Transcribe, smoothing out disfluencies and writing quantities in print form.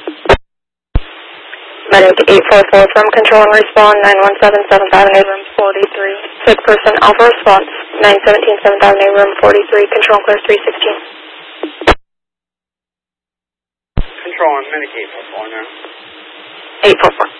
Medic 844 from Control and Respond, 917 7th Avenue, room 43. Sick person, Alpha Response, 917 7th Avenue, room 43, Control clear 316. Control on Medic 844 now. 844.